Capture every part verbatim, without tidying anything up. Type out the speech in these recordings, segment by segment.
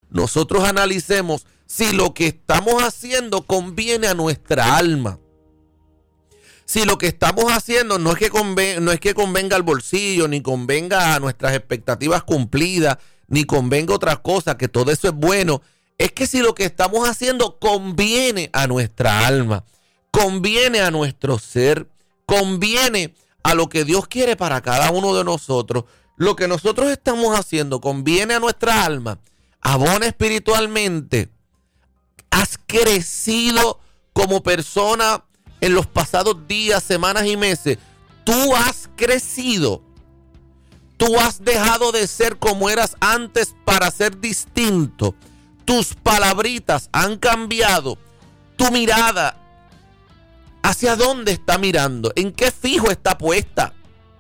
nosotros analicemos si lo que estamos haciendo conviene a nuestra alma. Si lo que estamos haciendo no es que convenga, no es que convenga al bolsillo, ni convenga a nuestras expectativas cumplidas, ni convenga otras cosas, que todo eso es bueno. Es que si lo que estamos haciendo conviene a nuestra alma, conviene a nuestro ser, conviene a lo que Dios quiere para cada uno de nosotros, lo que nosotros estamos haciendo conviene a nuestra alma, abona espiritualmente, has crecido como persona en los pasados días, semanas y meses, tú has crecido, tú has dejado de ser como eras antes para ser distinto, tus palabritas han cambiado, tu mirada, ¿hacia dónde está mirando? ¿En qué fijo está puesta?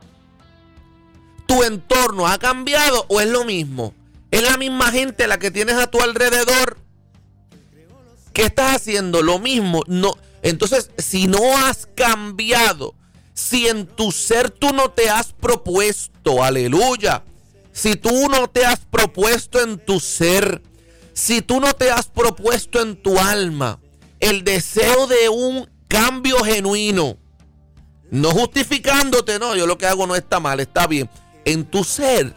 ¿Tu entorno ha cambiado o es lo mismo? ¿Es la misma gente la que tienes a tu alrededor? ¿Qué estás haciendo? Lo mismo. No. Entonces, si no has cambiado, si en tu ser tú no te has propuesto, aleluya, si tú no te has propuesto en tu ser, si tú no te has propuesto en tu alma el deseo de un cambio genuino, no justificándote, no, yo lo que hago no está mal, está bien, en tu ser,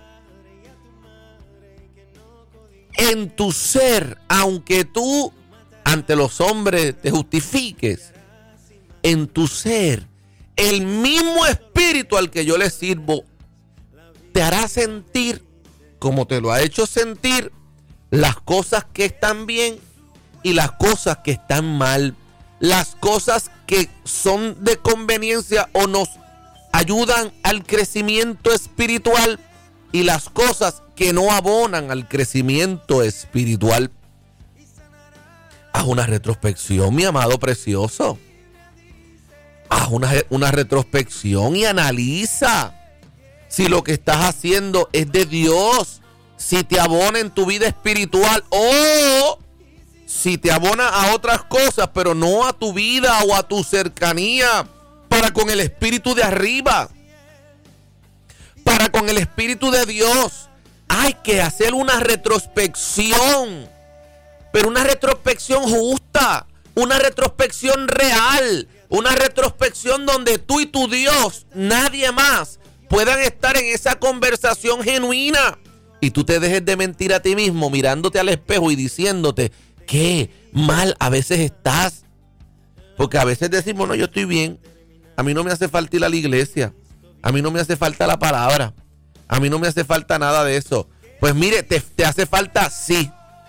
en tu ser, aunque tú ante los hombres te justifiques, en tu ser, el mismo espíritu al que yo le sirvo te hará sentir, como te lo ha hecho sentir, las cosas que están bien y las cosas que están mal, las cosas que son de conveniencia o nos ayudan al crecimiento espiritual y las cosas que no abonan al crecimiento espiritual. Haz una retrospección, mi amado precioso. Haz una, una retrospección y analiza si lo que estás haciendo es de Dios, si te abona en tu vida espiritual o si te abona a otras cosas, pero no a tu vida o a tu cercanía para con el espíritu de arriba, para con el espíritu de Dios. Hay que hacer una retrospección, pero una retrospección justa, una retrospección real, una retrospección donde tú y tu Dios, nadie más, puedan estar en esa conversación genuina y tú te dejes de mentir a ti mismo mirándote al espejo y diciéndote qué mal a veces estás, porque a veces decimos, no, yo estoy bien, a mí no me hace falta ir a la iglesia, a mí no me hace falta la palabra, a mí no me hace falta nada de eso. Pues mire, te, te hace falta sí.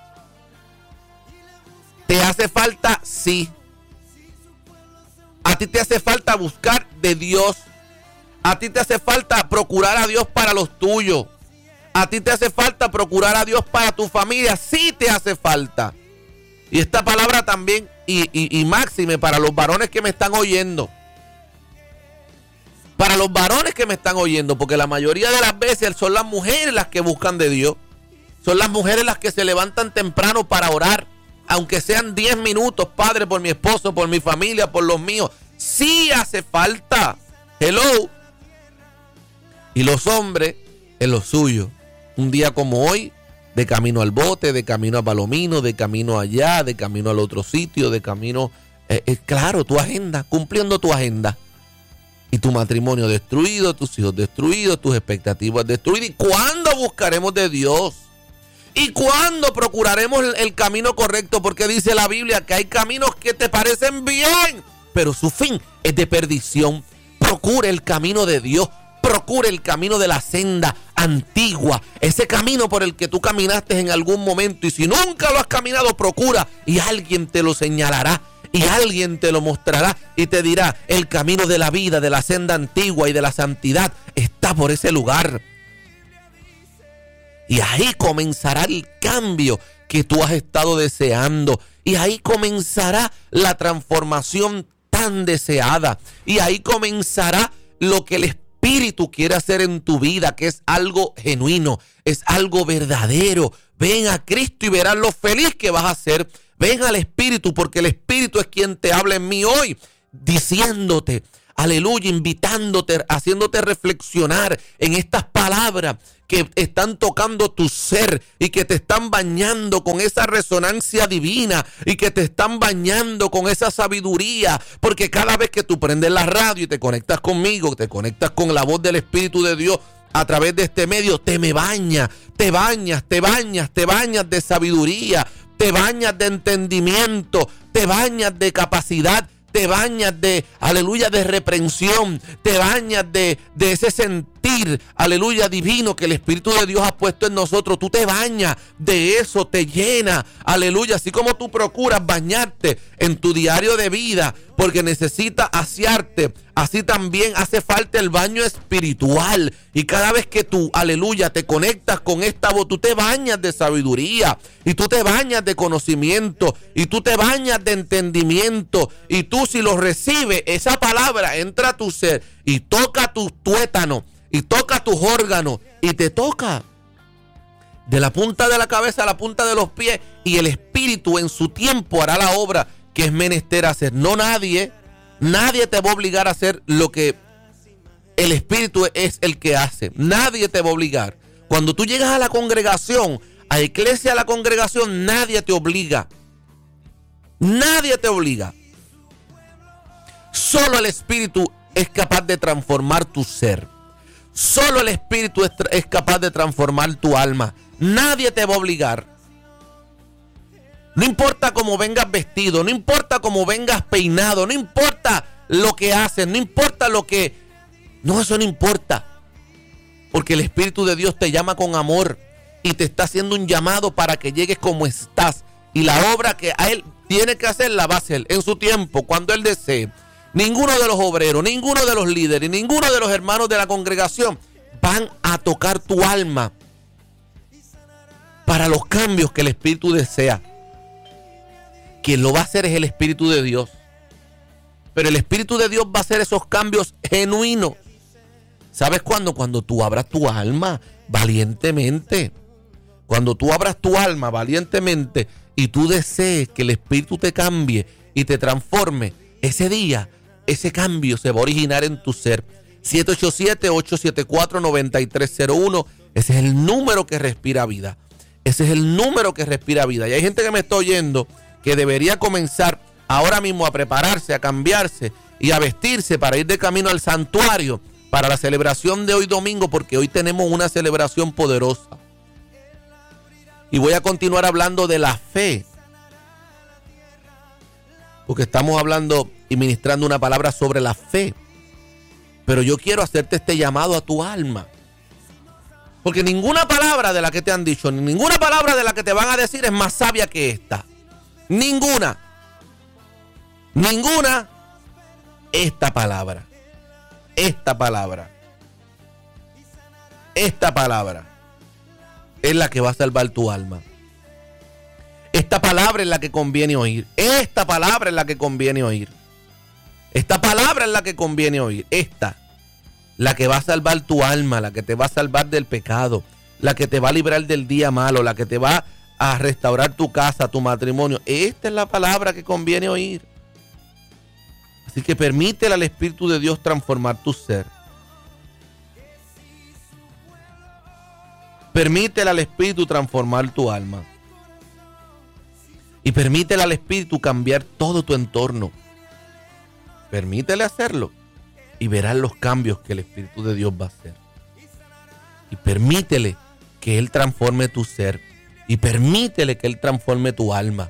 Te hace falta sí. A ti te hace falta buscar de Dios. A ti te hace falta procurar a Dios para los tuyos. A ti te hace falta procurar a Dios para tu familia. Sí te hace falta. Y esta palabra también, y, y, y máxime para los varones que me están oyendo. Para los varones que me están oyendo, porque la mayoría de las veces son las mujeres las que buscan de Dios. Son las mujeres las que se levantan temprano para orar. Aunque sean diez minutos, Padre, por mi esposo, por mi familia, por los míos. Sí hace falta. Hello. Y los hombres en lo suyo. Un día como hoy, de camino al bote, de camino a Palomino, de camino allá, de camino al otro sitio, de camino... Eh, eh, claro, tu agenda, cumpliendo tu agenda. Y tu matrimonio destruido, tus hijos destruidos, tus expectativas destruidas. ¿Y cuándo buscaremos de Dios? ¿Y cuándo procuraremos el, el camino correcto? Porque dice la Biblia que hay caminos que te parecen bien, pero su fin es de perdición. Procura el camino de Dios. Procura el camino de la senda antigua. Ese camino por el que tú caminaste en algún momento. Y si nunca lo has caminado, procura. Y alguien te lo señalará. Y alguien te lo mostrará y te dirá, el camino de la vida, de la senda antigua y de la santidad está por ese lugar. Y ahí comenzará el cambio que tú has estado deseando. Y ahí comenzará la transformación tan deseada. Y ahí comenzará lo que el Espíritu quiere hacer en tu vida, que es algo genuino, es algo verdadero. Ven a Cristo y verás lo feliz que vas a ser. Ven al Espíritu, porque el Espíritu es quien te habla en mí hoy, diciéndote, aleluya, invitándote, haciéndote reflexionar en estas palabras que están tocando tu ser y que te están bañando con esa resonancia divina y que te están bañando con esa sabiduría, porque cada vez que tú prendes la radio y te conectas conmigo, te conectas con la voz del Espíritu de Dios a través de este medio, te me baña, te bañas, te bañas, te bañas de sabiduría, te bañas de entendimiento, te bañas de capacidad, te bañas de, aleluya, de reprensión, te bañas de, de ese sentir, aleluya, divino que el Espíritu de Dios ha puesto en nosotros. Tú te bañas de eso, te llena, aleluya, así como tú procuras bañarte en tu diario de vida, porque necesitas asearte, así también hace falta el baño espiritual. Y cada vez que tú, aleluya, te conectas con esta voz, tú te bañas de sabiduría, y tú te bañas de conocimiento, y tú te bañas de entendimiento, y tú si lo recibes, esa palabra entra a tu ser y toca tus tuétanos, y toca tus órganos, y te toca de la punta de la cabeza a la punta de los pies, y el Espíritu en su tiempo hará la obra que es menester hacer. No nadie, nadie te va a obligar a hacer lo que el Espíritu es el que hace. Nadie te va a obligar. Cuando tú llegas a la congregación, a iglesia, a la congregación, nadie te obliga. Nadie te obliga. Solo el Espíritu es capaz de transformar tu ser. Solo el Espíritu es, es capaz de transformar tu alma. Nadie te va a obligar. No importa cómo vengas vestido, no importa cómo vengas peinado, no importa lo que haces, no importa lo que... No, eso no importa. Porque el Espíritu de Dios te llama con amor y te está haciendo un llamado para que llegues como estás. Y la obra que a Él tiene que hacer, la va a hacer en su tiempo, cuando Él desee. Ninguno de los obreros, ninguno de los líderes, ninguno de los hermanos de la congregación van a tocar tu alma para los cambios que el Espíritu desea. Quien lo va a hacer es el Espíritu de Dios. Pero el Espíritu de Dios va a hacer esos cambios genuinos. ¿Sabes cuándo? Cuando tú abras tu alma valientemente. Cuando tú abras tu alma valientemente y tú desees que el Espíritu te cambie y te transforme, ese día, ese cambio se va a originar en tu ser. siete ocho siete, ocho siete cuatro, nueve tres cero uno. Ese es el número que respira vida. Ese es el número que respira vida. Y hay gente que me está oyendo que debería comenzar ahora mismo a prepararse, a cambiarse y a vestirse para ir de camino al santuario para la celebración de hoy domingo, porque hoy tenemos una celebración poderosa. Y voy a continuar hablando de la fe, porque estamos hablando y ministrando una palabra sobre la fe. Pero yo quiero hacerte este llamado a tu alma, porque ninguna palabra de la que te han dicho, ni ninguna palabra de la que te van a decir es más sabia que esta. Ninguna. Ninguna. Esta palabra. Esta palabra. Esta palabra es la que va a salvar tu alma. Esta palabra es la que conviene oír. Esta palabra es la que conviene oír. Esta palabra es la que conviene oír. Esta. La que va a salvar tu alma, la que te va a salvar del pecado, la que te va a librar del día malo, la que te va a restaurar tu casa, tu matrimonio. Esta es la palabra que conviene oír. Así que permítele al Espíritu de Dios transformar tu ser. Permítele al Espíritu transformar tu alma. Y permítele al Espíritu cambiar todo tu entorno. Permítele hacerlo. Y verás los cambios que el Espíritu de Dios va a hacer. Y permítele que Él transforme tu ser. Y permítele que Él transforme tu alma.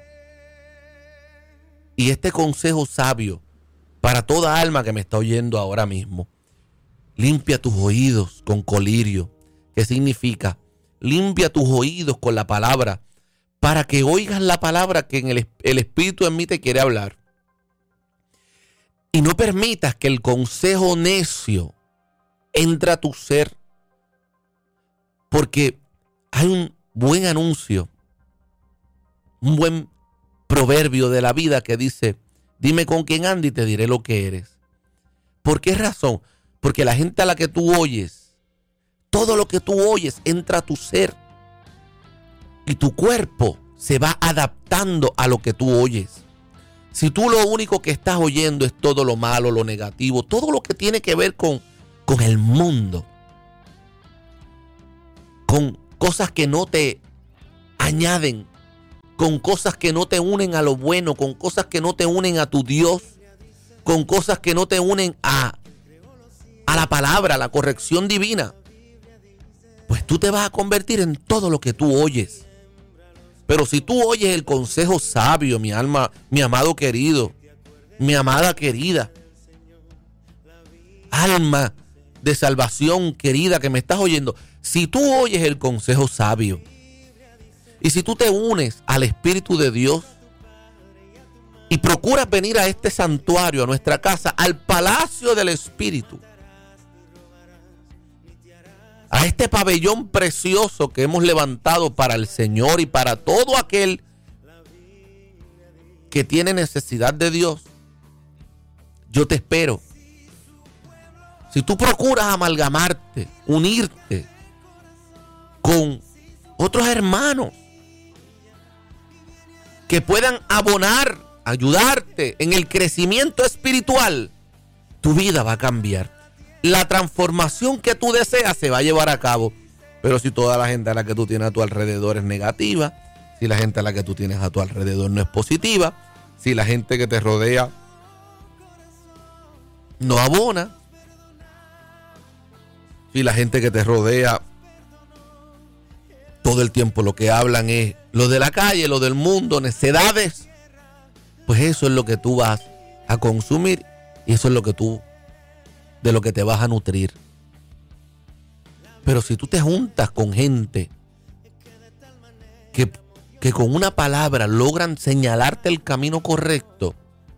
Y este consejo sabio para toda alma que me está oyendo ahora mismo: limpia tus oídos con colirio. ¿Qué significa? Limpia tus oídos con la palabra, para que oigas la palabra que en el, el Espíritu en mí te quiere hablar. Y no permitas que el consejo necio entre a tu ser, porque hay un buen anuncio, un buen proverbio de la vida que dice: dime con quién andas y te diré lo que eres. ¿Por qué razón? Porque la gente a la que tú oyes, todo lo que tú oyes entra a tu ser. Y tu cuerpo se va adaptando a lo que tú oyes. Si tú lo único que estás oyendo es todo lo malo, lo negativo, todo lo que tiene que ver con, con el mundo, con cosas que no te añaden, con cosas que no te unen a lo bueno, con cosas que no te unen a tu Dios, con cosas que no te unen a, a la palabra, a la corrección divina, pues tú te vas a convertir en todo lo que tú oyes. Pero si tú oyes el consejo sabio, mi alma, mi amado querido, mi amada querida, alma de salvación querida que me estás oyendo, si tú oyes el consejo sabio y si tú te unes al Espíritu de Dios y procuras venir a este santuario, a nuestra casa, al palacio del Espíritu, a este pabellón precioso que hemos levantado para el Señor y para todo aquel que tiene necesidad de Dios, yo te espero. Si tú procuras amalgamarte, unirte con otros hermanos que puedan abonar, ayudarte en el crecimiento espiritual, tu vida va a cambiar. La transformación que tú deseas se va a llevar a cabo. Pero si toda la gente a la que tú tienes a tu alrededor es negativa, si la gente a la que tú tienes a tu alrededor no es positiva, si la gente que te rodea no abona, si la gente que te rodea todo el tiempo lo que hablan es lo de la calle, lo del mundo, necedades, pues eso es lo que tú vas a consumir y eso es lo que tú de lo que te vas a nutrir. Pero si tú te juntas con gente que, que con una palabra logran señalarte el camino correcto,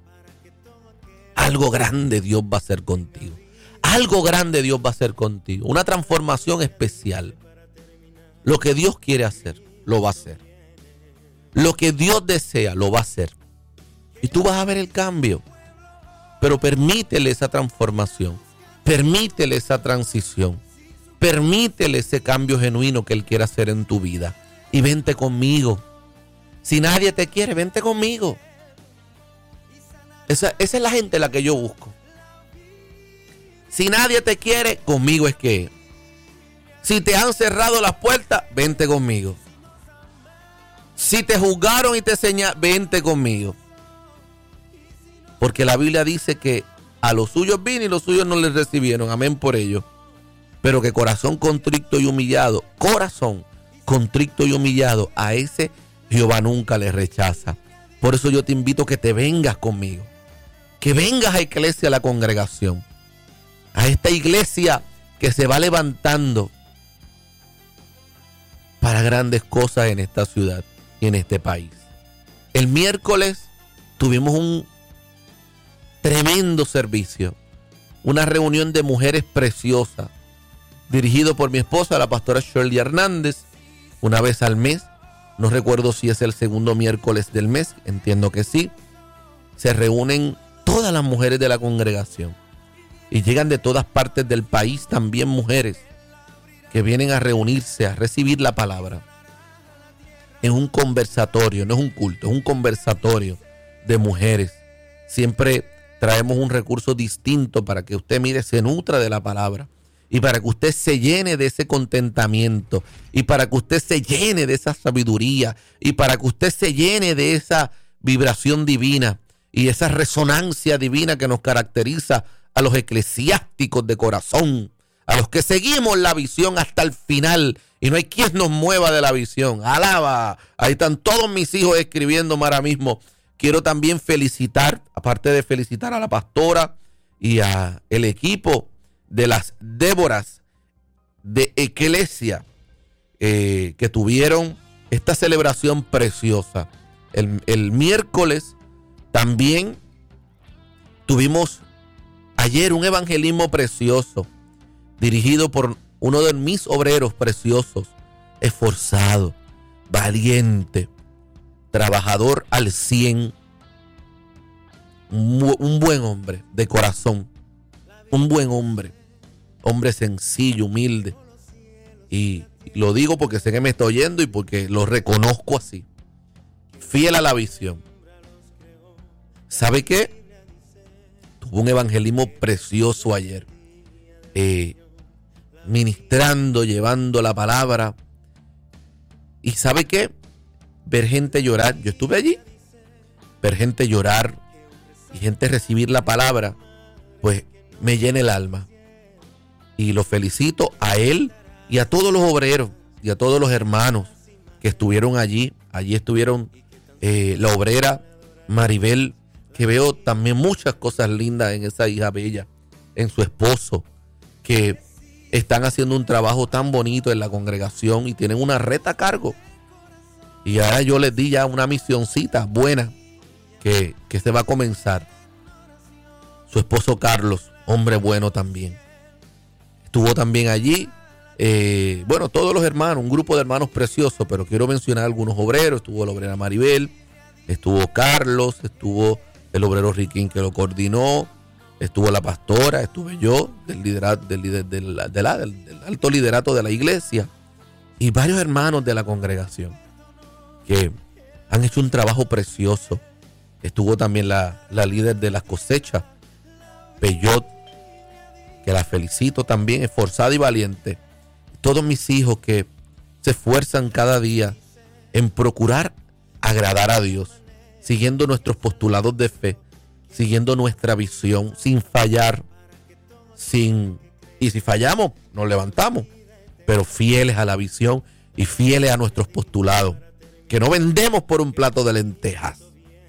algo grande Dios va a hacer contigo. Algo grande Dios va a hacer contigo. Una transformación especial. Lo que Dios quiere hacer, lo va a hacer. Lo que Dios desea, lo va a hacer. Y tú vas a ver el cambio. Pero permítele esa transformación. Permítele esa transición. Permítele ese cambio genuino que Él quiere hacer en tu vida. Y vente conmigo. Si nadie te quiere, vente conmigo. Esa, esa es la gente a la que yo busco. Si nadie te quiere, conmigo es que. Si te han cerrado las puertas, vente conmigo. Si te juzgaron y te señalaron, vente conmigo. Porque la Biblia dice que a los suyos vino y los suyos no les recibieron. Amén por ello. Pero que corazón contrito y humillado, corazón contrito y humillado, a ese Jehová nunca le rechaza. Por eso yo te invito a que te vengas conmigo. Que vengas a Iglesia, a la congregación. A esta iglesia que se va levantando para grandes cosas en esta ciudad y en este país. El miércoles tuvimos un tremendo servicio, una reunión de mujeres preciosas, dirigido por mi esposa, la pastora Shirley Hernández, una vez al mes. No recuerdo si es el segundo miércoles del mes, entiendo que sí. Se reúnen todas las mujeres de la congregación y llegan de todas partes del país también mujeres que vienen a reunirse, a recibir la palabra. Es un conversatorio, no es un culto, es un conversatorio de mujeres. Siempre traemos un recurso distinto para que usted, mire, se nutra de la palabra y para que usted se llene de ese contentamiento y para que usted se llene de esa sabiduría y para que usted se llene de esa vibración divina y esa resonancia divina que nos caracteriza a los eclesiásticos de corazón, a los que seguimos la visión hasta el final y no hay quien nos mueva de la visión. Alaba, ahí están todos mis hijos escribiendo ahora mismo. Quiero también felicitar, aparte de felicitar a la pastora y a el equipo de las Déboras de Eclesia eh, que tuvieron esta celebración preciosa. El, el miércoles también tuvimos ayer un evangelismo precioso dirigido por uno de mis obreros preciosos, esforzado, valiente, trabajador al cien, un, un buen hombre de corazón, un buen hombre, hombre sencillo, humilde, y lo digo porque sé que me está oyendo y porque lo reconozco así, fiel a la visión. ¿Sabe qué? Tuvo un evangelismo precioso ayer. Eh, ministrando, llevando la palabra. ¿Y sabe qué? Ver gente llorar. Yo estuve allí. Ver gente llorar y gente recibir la palabra, pues me llena el alma. Y lo felicito a él y a todos los obreros y a todos los hermanos que estuvieron allí. Allí estuvieron eh, la obrera Maribel, que veo también muchas cosas lindas en esa hija bella, en su esposo, que están haciendo un trabajo tan bonito en la congregación y tienen una red a cargo. Y ahora yo les di ya una misioncita buena que, que se va a comenzar. Su esposo Carlos, hombre bueno también. Estuvo también allí, eh, bueno, todos los hermanos, un grupo de hermanos preciosos, pero quiero mencionar algunos obreros. Estuvo la obrera Maribel, estuvo Carlos, estuvo el obrero Riquín que lo coordinó, estuvo la pastora, estuve yo, del, liderato, del, del, del, del, del, del alto liderato de la iglesia, y varios hermanos de la congregación que han hecho un trabajo precioso. Estuvo también la, la líder de las cosechas, Peyot, que la felicito también, esforzada y valiente. Todos mis hijos que se esfuerzan cada día en procurar agradar a Dios, siguiendo nuestros postulados de fe, siguiendo nuestra visión, sin fallar, sin y si fallamos, nos levantamos, pero fieles a la visión y fieles a nuestros postulados, que no vendemos por un plato de lentejas.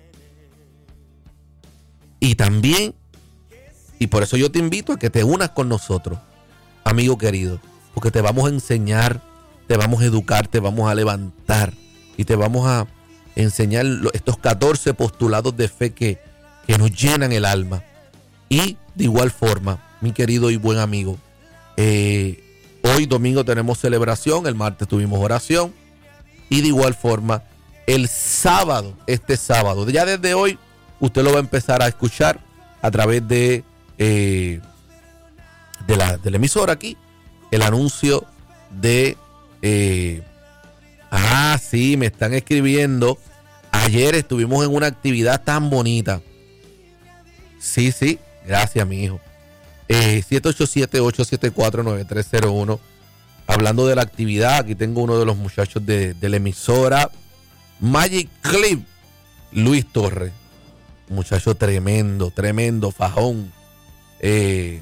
Y también, y por eso yo te invito a que te unas con nosotros, amigo querido, porque te vamos a enseñar, te vamos a educar, te vamos a levantar y te vamos a enseñar estos catorce postulados de fe que, que nos llenan el alma. Y de igual forma, mi querido y buen amigo, eh, hoy domingo tenemos celebración, el martes tuvimos oración, y de igual forma el sábado, este sábado, ya desde hoy usted lo va a empezar a escuchar a través de, eh, de, la, de la emisora aquí, el anuncio de eh, ah sí, me están escribiendo, ayer estuvimos en una actividad tan bonita. Sí, sí, gracias mi hijo. eh, siete ocho siete, ocho siete cuatro, nueve tres cero uno. Hablando de la actividad, aquí tengo uno de los muchachos de, de la emisora Magic Clip, Luis Torres, muchacho tremendo, tremendo fajón. Eh,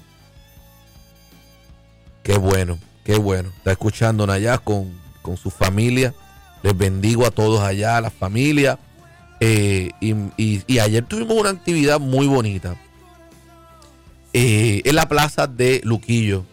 qué bueno, qué bueno. Está escuchándonos allá con, con su familia. Les bendigo a todos allá, a la familia. Eh, y, y, y ayer tuvimos una actividad muy bonita eh, en la plaza de Luquillo.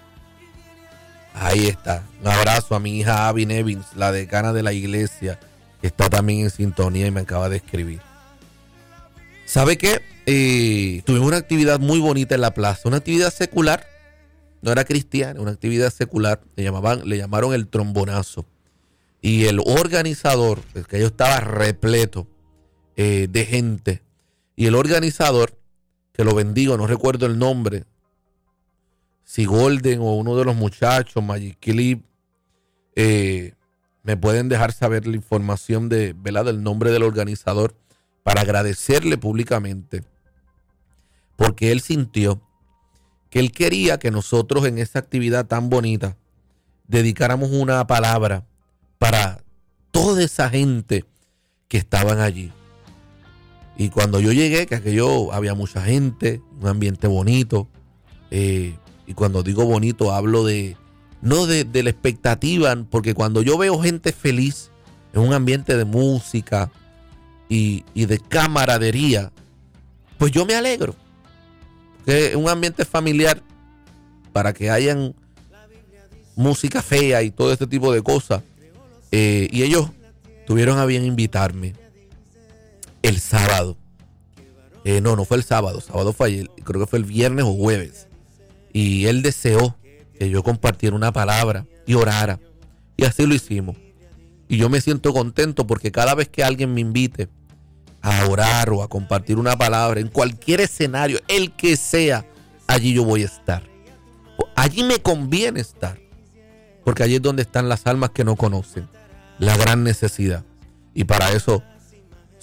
Ahí está. Un abrazo a mi hija Abby Nevins, la decana de la iglesia, que está también en sintonía y me acaba de escribir. ¿Sabe qué? Eh, tuvimos una actividad muy bonita en la plaza, una actividad secular, no era cristiana, una actividad secular, le llamaban, le llamaron el trombonazo. Y el organizador, es que yo estaba repleto eh, de gente, y el organizador, que lo bendigo, no recuerdo el nombre, si Golden o uno de los muchachos, Magic Clip, eh, me pueden dejar saber la información de, ¿verdad?, del nombre del organizador para agradecerle públicamente, porque él sintió que él quería que nosotros en esa actividad tan bonita dedicáramos una palabra para toda esa gente que estaban allí. Y cuando yo llegué, que aquello había mucha gente, un ambiente bonito, eh, y cuando digo bonito hablo de, no de, de la expectativa, porque cuando yo veo gente feliz en un ambiente de música y, y de camaradería, pues yo me alegro. Que es un ambiente familiar, para que hayan música fea y todo este tipo de cosas. Eh, y ellos tuvieron a bien invitarme el sábado. Eh, no, no fue el sábado, sábado fue ayer, creo que fue el viernes o jueves. Y él deseó que yo compartiera una palabra y orara. Y así lo hicimos. Y yo me siento contento porque cada vez que alguien me invite a orar o a compartir una palabra en cualquier escenario, el que sea, allí yo voy a estar. Allí me conviene estar. Porque allí es donde están las almas que no conocen la gran necesidad. Y para eso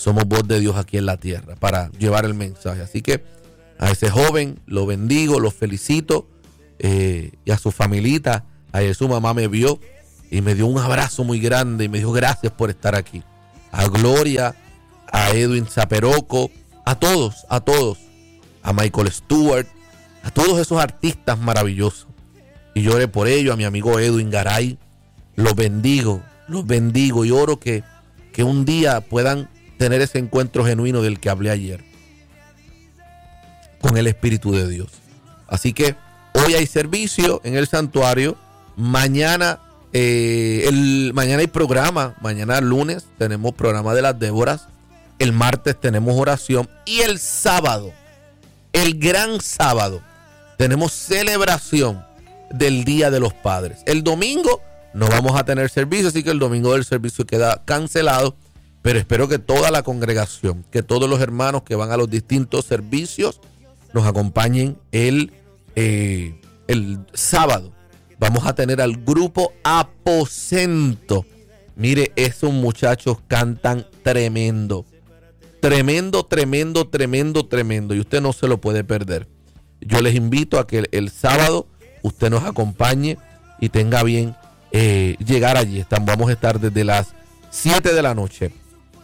somos voz de Dios aquí en la tierra para llevar el mensaje. Así que a ese joven lo bendigo, lo felicito, eh, y a su familita. Ayer su mamá me vio y me dio un abrazo muy grande y me dijo gracias por estar aquí. A Gloria, a Edwin Zaperoco, a todos, a todos, a Michael Stewart, a todos esos artistas maravillosos. Y lloré por ello, a mi amigo Edwin Garay. Los bendigo, los bendigo y oro que, que un día puedan tener ese encuentro genuino del que hablé ayer con el Espíritu de Dios. Así que hoy hay servicio en el santuario. Mañana, eh, el, mañana hay programa. Mañana lunes tenemos programa de las Déboras. El martes tenemos oración. Y el sábado, el gran sábado, tenemos celebración del Día de los Padres. El domingo no vamos a tener servicio, así que el domingo del servicio queda cancelado. Pero espero que toda la congregación, que todos los hermanos que van a los distintos servicios nos acompañen el, eh, el sábado. Vamos a tener al grupo Aposento. Mire, esos muchachos cantan tremendo. Tremendo, tremendo, tremendo, tremendo. Y usted no se lo puede perder. Yo les invito a que el, el sábado usted nos acompañe y tenga bien eh, llegar allí. Están, vamos a estar desde las siete de la noche.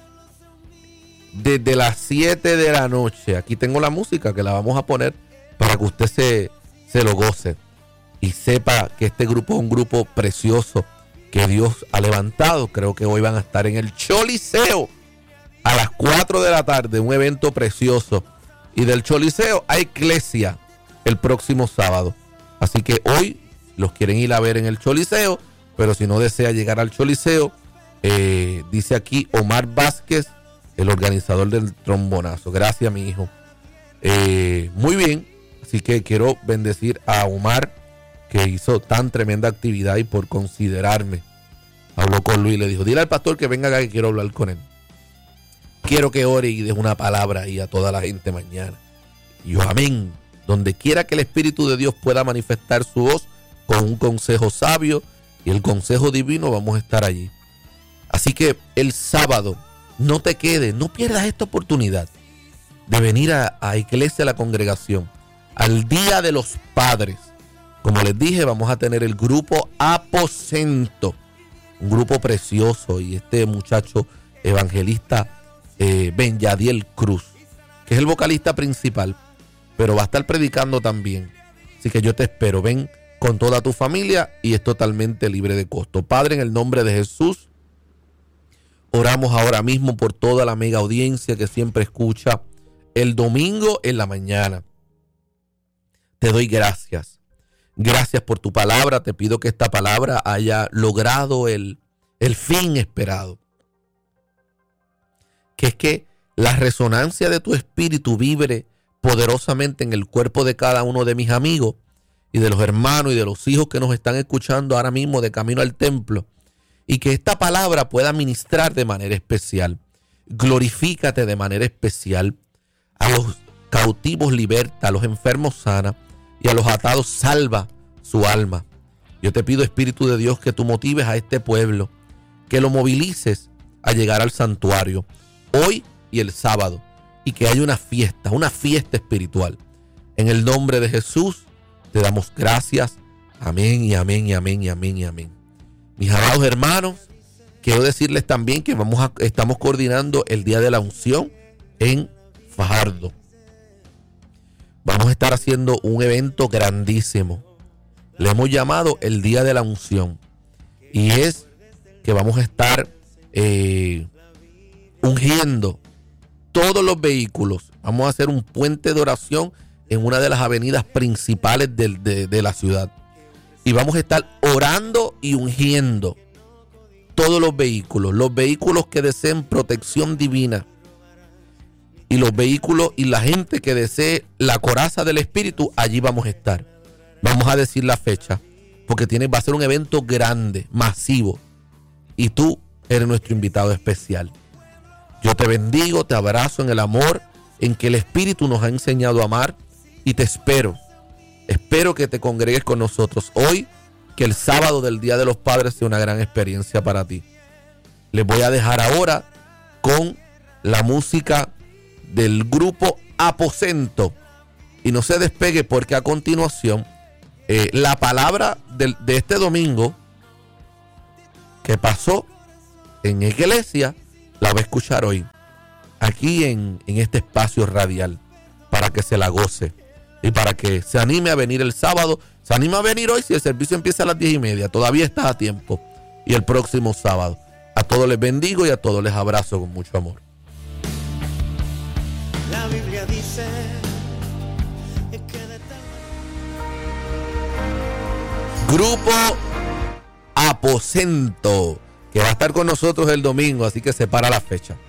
Desde las siete de la noche. Aquí tengo la música que la vamos a poner para que usted se, se lo goce y sepa que este grupo es un grupo precioso que Dios ha levantado. Creo que hoy van a estar en el Choliseo a las cuatro de la tarde, un evento precioso. Y del Choliseo a Iglesia el próximo sábado. Así que hoy los quieren ir a ver en el Choliseo, pero si no desea llegar al Choliseo, eh, dice aquí Omar Vázquez, el organizador del trombonazo. Gracias, mi hijo. Eh, muy bien. Así que quiero bendecir a Omar, que hizo tan tremenda actividad y por considerarme. Habló con Luis y le dijo, dile al pastor que venga acá que quiero hablar con él. Quiero que ore y dé una palabra ahí a toda la gente mañana. Y yo, amén. Donde quiera que el Espíritu de Dios pueda manifestar su voz con un consejo sabio y el consejo divino, vamos a estar allí. Así que el sábado, no te quedes, no pierdas esta oportunidad de venir a, a Iglesia, a la congregación, al Día de los Padres. Como les dije, vamos a tener el grupo Aposento, un grupo precioso, y este muchacho evangelista eh, Ben Yadiel Cruz, que es el vocalista principal, pero va a estar predicando también. Así que yo te espero, ven con toda tu familia y es totalmente libre de costo. Padre, en el nombre de Jesús, oramos ahora mismo por toda la mega audiencia que siempre escucha el domingo en la mañana. Te doy gracias. Gracias por tu palabra. Te pido que esta palabra haya logrado el, el fin esperado. Que es que la resonancia de tu espíritu vibre poderosamente en el cuerpo de cada uno de mis amigos y de los hermanos y de los hijos que nos están escuchando ahora mismo de camino al templo. Y que esta palabra pueda ministrar de manera especial. Glorifícate de manera especial. A los cautivos liberta, a los enfermos sana y a los atados salva su alma. Yo te pido, Espíritu de Dios, que tú motives a este pueblo, que lo movilices a llegar al santuario hoy y el sábado, y que haya una fiesta, una fiesta espiritual. En el nombre de Jesús te damos gracias. Amén y amén y amén y amén y amén. Mis amados hermanos, quiero decirles también que vamos a, estamos coordinando el Día de la Unción en Fajardo. Vamos a estar haciendo un evento grandísimo. Le hemos llamado el Día de la Unción. Y es que vamos a estar eh, ungiendo todos los vehículos. Vamos a hacer un puente de oración en una de las avenidas principales de, de, de la ciudad. Y vamos a estar orando y ungiendo todos los vehículos. Los vehículos que deseen protección divina. Y los vehículos y la gente que desee la coraza del Espíritu, allí vamos a estar. Vamos a decir la fecha, porque tiene, va a ser un evento grande, masivo. Y tú eres nuestro invitado especial. Yo te bendigo, te abrazo en el amor en que el Espíritu nos ha enseñado a amar. Y te espero. Espero que te congregues con nosotros hoy, que el sábado del Día de los Padres sea una gran experiencia para ti. Les voy a dejar ahora con la música del grupo Aposento. Y no se despegue porque a continuación eh, la palabra de, de este domingo que pasó en iglesia la va a escuchar hoy aquí en, en este espacio radial para que se la goce y para que se anime a venir el sábado. Se anima a venir hoy si el servicio empieza a las diez y media. Todavía está a tiempo. Y el próximo sábado. A todos les bendigo y a todos les abrazo con mucho amor. La Biblia dice que de Grupo Aposento, que va a estar con nosotros el domingo, así que separa la fecha.